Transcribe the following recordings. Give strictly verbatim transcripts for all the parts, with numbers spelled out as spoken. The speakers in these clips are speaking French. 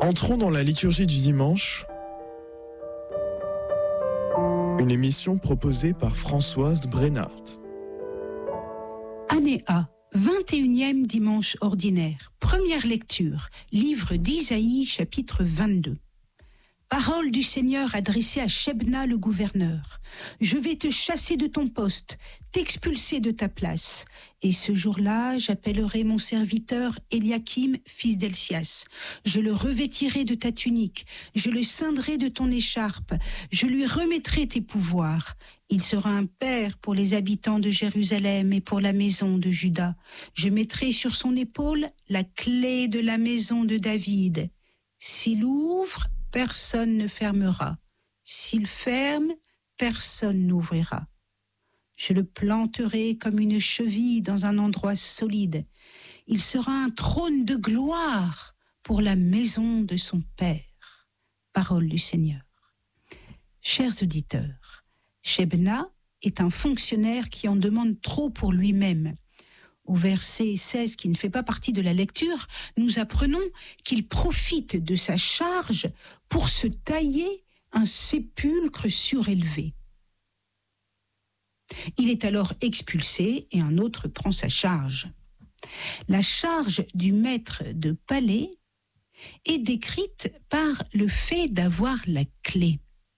Entrons dans la liturgie du dimanche, une émission proposée par Françoise Brennart. Année A, vingt et unième dimanche ordinaire. Première lecture, livre d'Isaïe, chapitre vingt-deux. Parole du Seigneur adressée à Shebna le gouverneur. Je vais te chasser de ton poste, t'expulser de ta place. Et ce jour-là, j'appellerai mon serviteur Eliakim, fils d'Helcias. Je le revêtirai de ta tunique, je le ceindrai de ton écharpe, je lui remettrai tes pouvoirs. Il sera un père pour les habitants de Jérusalem et pour la maison de Juda. Je mettrai sur son épaule la clé de la maison de David. S'il ouvre, personne ne fermera. S'il ferme, personne n'ouvrira. Je le planterai comme une cheville dans un endroit solide. Il sera un trône de gloire pour la maison de son Père. Parole du Seigneur. Chers auditeurs, Shebna est un fonctionnaire qui en demande trop pour lui-même. Au verset seize, qui ne fait pas partie de la lecture, nous apprenons qu'il profite de sa charge pour se tailler un sépulcre surélevé. Il est alors expulsé et un autre prend sa charge. La charge du maître de palais est décrite par le fait d'avoir la clé.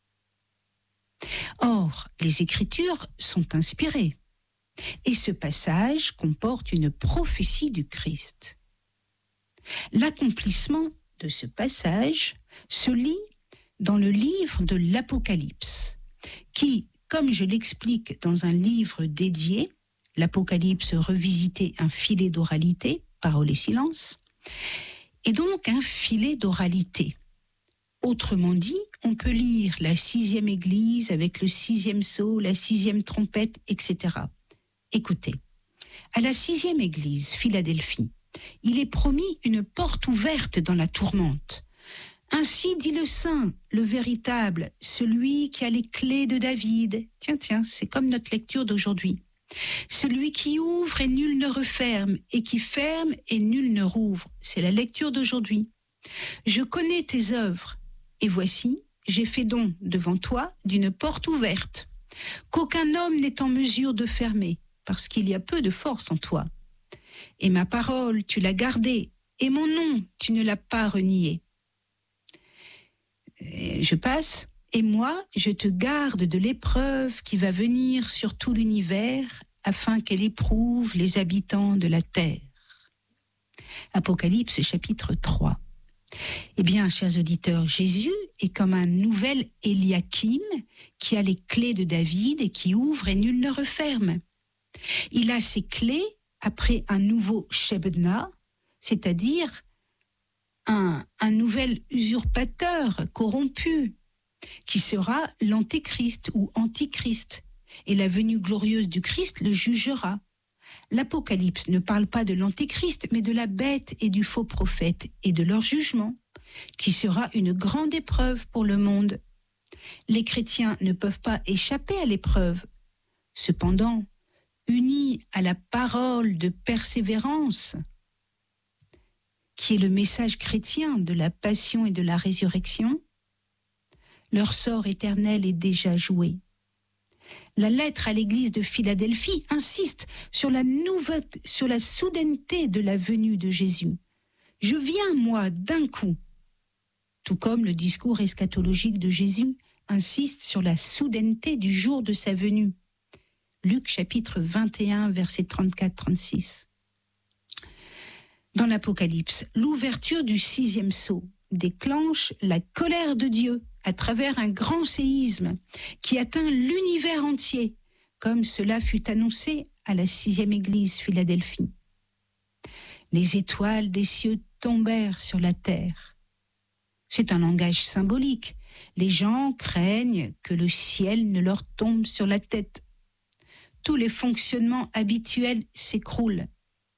Or, les Écritures sont inspirées. Et ce passage comporte une prophétie du Christ. L'accomplissement de ce passage se lit dans le livre de l'Apocalypse, qui, comme je l'explique dans un livre dédié, l'Apocalypse revisité, un filet d'oralité, parole et silence, est donc un filet d'oralité. Autrement dit, on peut lire la sixième église avec le sixième sceau, la sixième trompette, et cetera. Écoutez, à la sixième église, Philadelphie, il est promis une porte ouverte dans la tourmente. Ainsi dit le Saint, le véritable, celui qui a les clés de David. Tiens, tiens, c'est comme notre lecture d'aujourd'hui. Celui qui ouvre et nul ne referme, et qui ferme et nul ne rouvre. C'est la lecture d'aujourd'hui. Je connais tes œuvres, et voici, j'ai fait don devant toi d'une porte ouverte, qu'aucun homme n'est en mesure de fermer, parce qu'il y a peu de force en toi. Et ma parole, tu l'as gardée, et mon nom, tu ne l'as pas renié. Et je passe, et moi, je te garde de l'épreuve qui va venir sur tout l'univers, afin qu'elle éprouve les habitants de la terre. Apocalypse chapitre trois. Eh bien, chers auditeurs, Jésus est comme un nouvel Eliakim qui a les clés de David et qui ouvre et nul ne referme. Il a ses clés après un nouveau Shebna, c'est-à-dire un, un nouvel usurpateur corrompu, qui sera l'antéchrist ou antichrist, et la venue glorieuse du Christ le jugera. L'Apocalypse ne parle pas de l'antéchrist, mais de la bête et du faux prophète, et de leur jugement, qui sera une grande épreuve pour le monde. Les chrétiens ne peuvent pas échapper à l'épreuve. Cependant, unis à la parole de persévérance, qui est le message chrétien de la passion et de la résurrection, leur sort éternel est déjà joué. La lettre à l'église de Philadelphie insiste sur la, nouvelle, sur la soudaineté de la venue de Jésus. Je viens, moi, d'un coup. Tout comme le discours eschatologique de Jésus insiste sur la soudaineté du jour de sa venue. Luc chapitre vingt et un, versets trente-quatre à trente-six. Dans l'Apocalypse, l'ouverture du sixième sceau déclenche la colère de Dieu à travers un grand séisme qui atteint l'univers entier, comme cela fut annoncé à la sixième église Philadelphie. Les étoiles des cieux tombèrent sur la terre. C'est un langage symbolique. Les gens craignent que le ciel ne leur tombe sur la tête. Tous les fonctionnements habituels s'écroulent.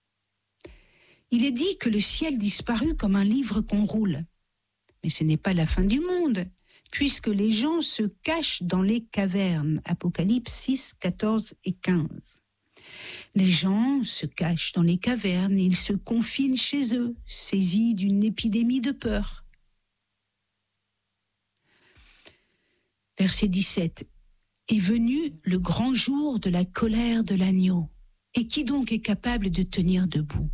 Il est dit que le ciel disparut comme un livre qu'on roule. Mais ce n'est pas la fin du monde, puisque les gens se cachent dans les cavernes. Apocalypse six, quatorze et quinze. Les gens se cachent dans les cavernes, ils se confinent chez eux, saisis d'une épidémie de peur. Verset dix-sept. Est venu le grand jour de la colère de l'agneau. Et qui donc est capable de tenir debout?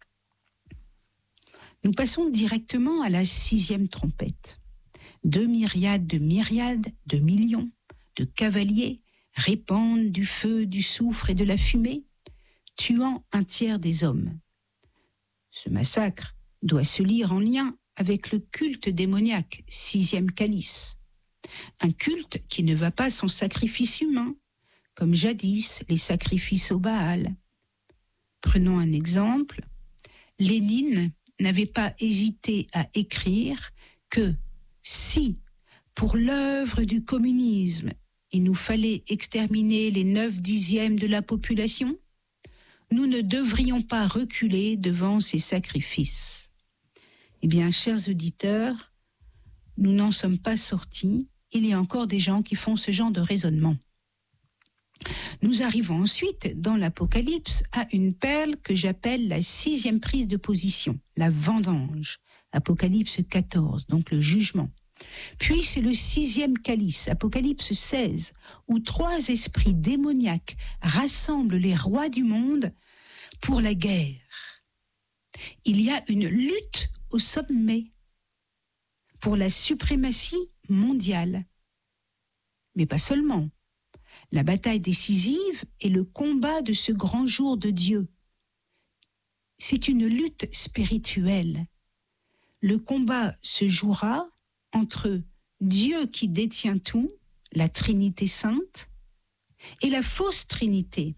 Nous passons directement à la sixième trompette. Deux myriades de myriades, de millions, de cavaliers répandent du feu, du soufre et de la fumée, tuant un tiers des hommes. Ce massacre doit se lire en lien avec le culte démoniaque, sixième calice. Un culte qui ne va pas sans sacrifice humain, comme jadis les sacrifices au Baal. Prenons un exemple. Lénine n'avait pas hésité à écrire que si, pour l'œuvre du communisme, il nous fallait exterminer les neuf dixièmes de la population, nous ne devrions pas reculer devant ces sacrifices. Eh bien, chers auditeurs, nous n'en sommes pas sortis. Il y a encore des gens qui font ce genre de raisonnement. Nous arrivons ensuite, dans l'Apocalypse, à une perle que j'appelle la sixième prise de position, la vendange, Apocalypse quatorze, donc le jugement. Puis c'est le sixième calice, Apocalypse seize, où trois esprits démoniaques rassemblent les rois du monde pour la guerre. Il y a une lutte au sommet pour la suprématie mondiale. Mais pas seulement. La bataille décisive est le combat de ce grand jour de Dieu. C'est une lutte spirituelle. Le combat se jouera entre Dieu qui détient tout, la Trinité sainte, et la fausse Trinité.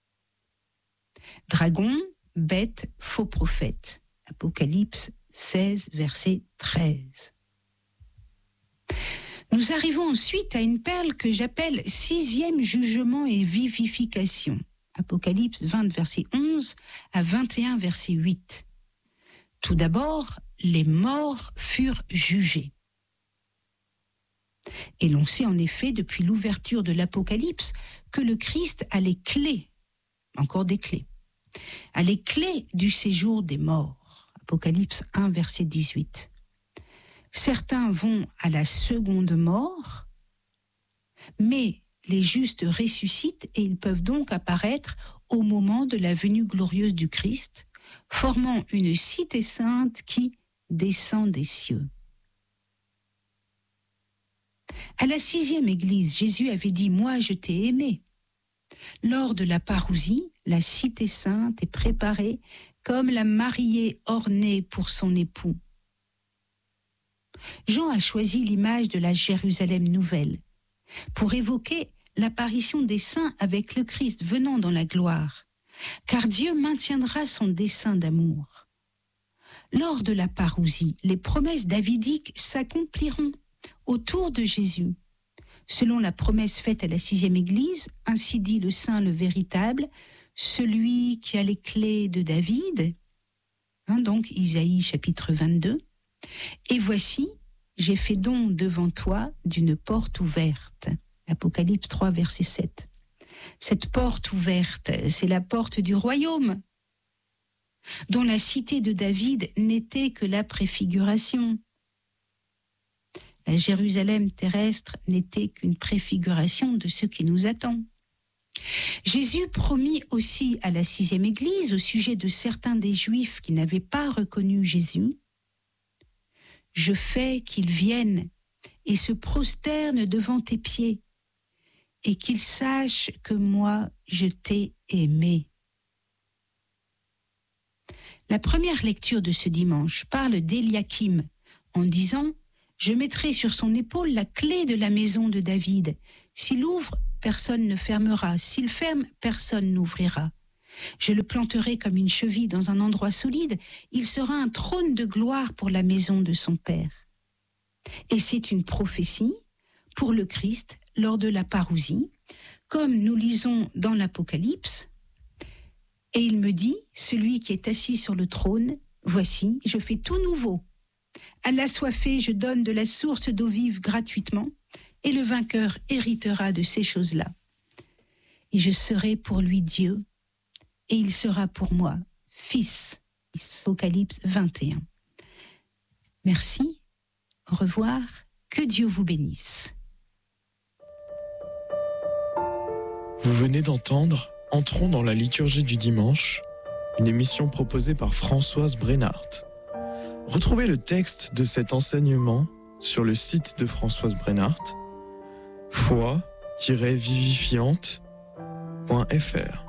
Dragon, bête, faux prophète. Apocalypse seize, verset treize. Nous arrivons ensuite à une perle que j'appelle sixième jugement et vivification. Apocalypse vingt, verset onze à vingt et un, verset huit. Tout d'abord, les morts furent jugés. Et l'on sait en effet depuis l'ouverture de l'Apocalypse que le Christ a les clés, encore des clés, a les clés du séjour des morts. Apocalypse un, verset dix-huit. Certains vont à la seconde mort, mais les justes ressuscitent et ils peuvent donc apparaître au moment de la venue glorieuse du Christ, formant une cité sainte qui descend des cieux. À la sixième église, Jésus avait dit « Moi, je t'ai aimé ». Lors de la parousie, la cité sainte est préparée comme la mariée ornée pour son époux. Jean a choisi l'image de la Jérusalem nouvelle pour évoquer l'apparition des saints avec le Christ venant dans la gloire, car Dieu maintiendra son dessein d'amour. Lors de la parousie, les promesses davidiques s'accompliront autour de Jésus. Selon la promesse faite à la sixième église, ainsi dit le Saint le véritable, celui qui a les clés de David, hein, donc Isaïe chapitre vingt-deux, et voici, j'ai fait don devant toi d'une porte ouverte. Apocalypse trois, verset sept. Cette porte ouverte, c'est la porte du royaume, dont la cité de David n'était que la préfiguration. La Jérusalem terrestre n'était qu'une préfiguration de ce qui nous attend. Jésus promit aussi à la sixième église, au sujet de certains des Juifs qui n'avaient pas reconnu Jésus, « Je fais qu'ils viennent et se prosternent devant tes pieds, et qu'ils sachent que moi, je t'ai aimé. » La première lecture de ce dimanche parle d'Éliakim en disant « Je mettrai sur son épaule la clé de la maison de David. S'il ouvre, personne ne fermera. S'il ferme, personne n'ouvrira. Je le planterai comme une cheville dans un endroit solide. Il sera un trône de gloire pour la maison de son Père. » Et c'est une prophétie pour le Christ lors de la parousie, comme nous lisons dans l'Apocalypse. Et il me dit, celui qui est assis sur le trône, voici, je fais tout nouveau. À l'assoiffé, je donne de la source d'eau vive gratuitement, et le vainqueur héritera de ces choses-là. Et je serai pour lui Dieu, et il sera pour moi fils. Apocalypse vingt et un. Merci, au revoir, que Dieu vous bénisse. Vous venez d'entendre Entrons dans la liturgie du dimanche, une émission proposée par Françoise Brenhardt. Retrouvez le texte de cet enseignement sur le site de Françoise Brenhardt, foi tiret vivifiante point f r.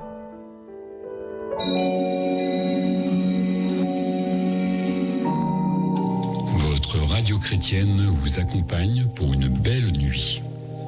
Votre radio chrétienne vous accompagne pour une belle nuit.